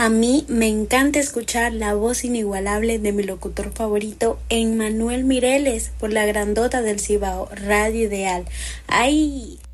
A mí me encanta escuchar la voz inigualable de mi locutor favorito, Emmanuel Mireles, por la grandota del Cibao, Radio Ideal. ¡Ay!